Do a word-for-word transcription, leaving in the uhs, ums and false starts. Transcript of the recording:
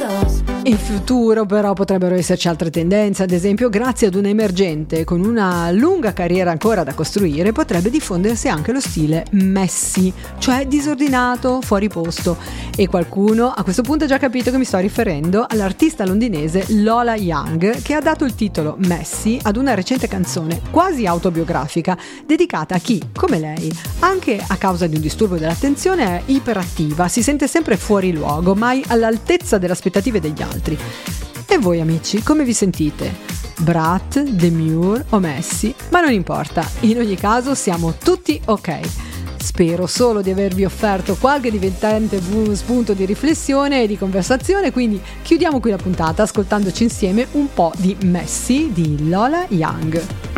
In futuro però potrebbero esserci altre tendenze, ad esempio grazie ad un emergente con una lunga carriera ancora da costruire potrebbe diffondersi anche lo stile messy, cioè disordinato, fuori posto, e qualcuno a questo punto ha già capito che mi sto riferendo all'artista londinese Lola Young, che ha dato il titolo Messy ad una recente canzone quasi autobiografica dedicata a chi, come lei, anche a causa di un disturbo dell'attenzione è iperattiva, si sente sempre fuori luogo, mai all'altezza delle aspettative degli altri. E voi amici, come vi sentite? Brat, demure o Messy? Ma non importa, in ogni caso siamo tutti ok. Spero solo di avervi offerto qualche divertente spunto di riflessione e di conversazione, quindi chiudiamo qui la puntata ascoltandoci insieme un po' di Messy di Lola Young.